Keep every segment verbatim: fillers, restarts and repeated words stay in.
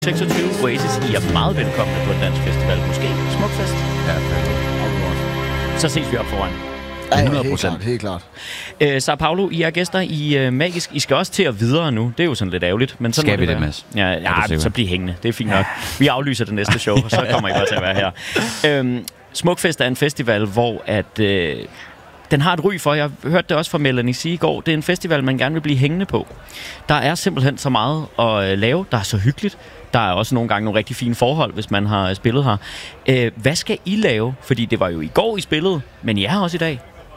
seksogtyve Oasis, I er meget velkomne på en dansk festival. Måske Smukfest. Ja, perfekt. Så ses vi op foran. hundrede procent. Ja, helt klart. Øh, Sao Paulo, I er gæster i uh, Magisk. I skal også til at videre nu. Det er jo sådan lidt ærgerligt. Men sådan skal vi det, det, Mads? Ja, ja, ja så bliv hængende. Det er fint nok. Vi aflyser det næste show, og så kommer I bare til at være her. Øhm, Smukfest er en festival, hvor at... Øh, den har et ry for, jeg hørte det også fra Melanie sige i går, det er en festival, man gerne vil blive hængende på. Der er simpelthen så meget at lave, der er så hyggeligt. Der er også nogle gange nogle rigtig fine forhold, hvis man har spillet her. Øh, hvad skal I lave? Fordi det var jo i går, I spillede, men I er også i dag.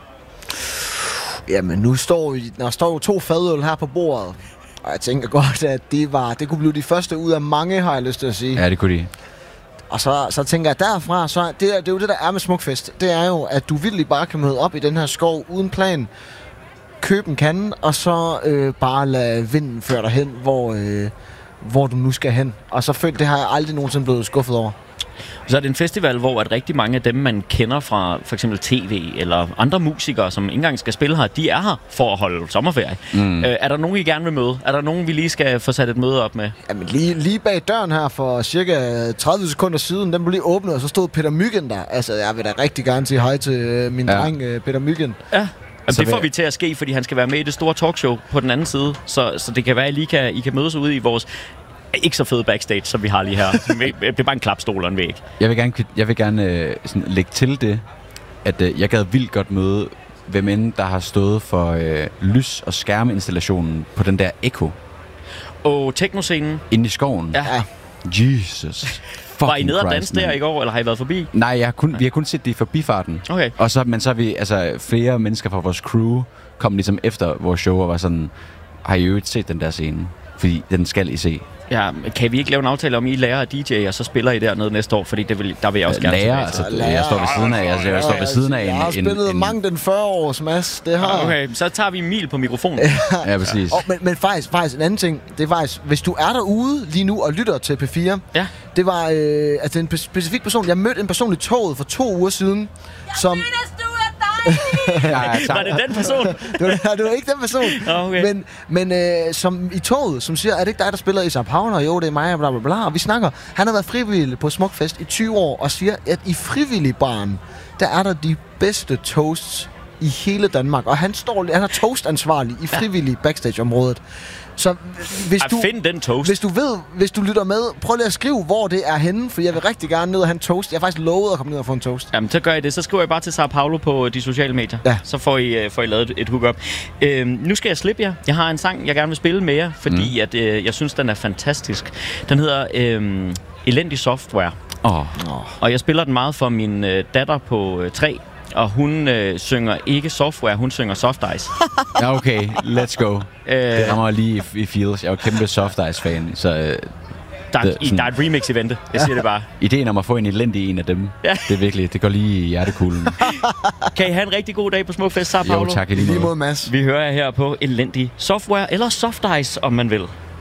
Jamen, nu står, der står jo to fadøl her på bordet. Og jeg tænker godt, at det, var, det kunne blive de første ud af mange, har jeg lyst til at sige. Ja, det kunne de. Og så, så tænker jeg derfra, så det, er, det er jo det, der er med Smukfest. Det er jo, at du virkelig bare kan møde op i den her skov uden plan, købe en kande, og så øh, bare lade vinden føre dig hen, hvor, øh, hvor du nu skal hen. Og så følte det har jeg aldrig nogensinde blevet skuffet over. Så er det en festival, hvor at rigtig mange af dem, man kender fra for eksempel tv eller andre musikere, som ikke engang skal spille her, de er her for at holde sommerferie. Mm. Øh, er der nogen, I gerne vil møde? Er der nogen, vi lige skal få sat et møde op med? Jamen lige, lige bag døren her for cirka tredive sekunder siden, den blev lige åbnet, og så stod Peter Myggen der. Altså, jeg vil da rigtig gerne sige hej til min ja. dreng, Peter Myggen. Ja. Jamen, det får vi til at ske, fordi han skal være med i det store talkshow på den anden side. Så, så det kan være, at I lige kan, I kan mødes ude i vores... ikke så fede backstage, som vi har lige her. Det er bare en klapstol og en væg. Jeg vil gerne, jeg vil gerne øh, sådan lægge til det, at øh, jeg gad vildt godt møde, hvem end der har stået for øh, lys- og skærmeinstallationen på den der Echo. Og teknoscenen. Inde i skoven. Ja. Jesus. Var I nede og danse der i går, eller har I været forbi? Nej, jeg har kun, vi har kun set det i forbifarten. Okay. Og så, men så har vi, altså flere mennesker fra vores crew kom ligesom efter vores show og var sådan, har I jo ikke set den der scene? Fordi den skal I se. Ja, kan vi ikke lave en aftale om, I lærer af D J, og så spiller I dernede næste år? Fordi det vil, der vil jeg også gerne lærer, altså, lærer. Jeg står ved siden af, altså, jeg står ved siden af en... Jeg har spillet en, mange den fyrre års Mads, det har okay, så tager vi Emil på mikrofonen. Ja, ja præcis. Og, men, men faktisk, faktisk en anden ting, det er faktisk, hvis du er derude lige nu og lytter til P fire, ja. Det var øh, altså en specifik person, jeg mødte en person i toget for to uger siden, jeg som... ja, var det den person? det, var, det var ikke den person. Okay. Men, men øh, som i toget, som siger, er det ikke dig, der spiller i Sao Paulo? Jo, det er mig, og bla bla bla. Og vi snakker. Han har været frivillig på Smukfest i tyve år, og siger, at i frivilligbaren, der er der de bedste toasts i hele Danmark. Og han står, han er toastansvarlig i frivillig backstage-området. Så hvis du, find den toast. Hvis du ved, hvis du lytter med, prøv lige at skrive, hvor det er henne, for jeg vil rigtig gerne ned og have en toast. Jeg har faktisk lovet at komme ned og få en toast. Jamen, så gør I det. Så skriver jeg bare til Sao Paulo på de sociale medier. Ja. Så får I, uh, får I lavet et, et hookup. Uh, nu skal jeg slippe jer. Jeg har en sang, jeg gerne vil spille med jer, fordi mm. at, uh, jeg synes, den er fantastisk. Den hedder uh, Elendig Software. Oh. Oh. Og jeg spiller den meget for min uh, datter på uh, tre. Og hun øh, synger ikke software, hun synger soft ice. Ja, okay. Let's go. Øh, det rammer lige i, i feels. Jeg er jo kæmpe soft ice-fan, så... Øh, der, det, i, der er et remix-event, jeg ja. siger det bare. Ideen om at få en elendig en af dem, ja. det er virkelig, det går lige i hjertekuglen. Kan I have en rigtig god dag på Smukfest, Sao Paulo? Jo, tak i lige måde. Mads. Vi hører jer her på Elendig Software, eller soft ice, om man vil.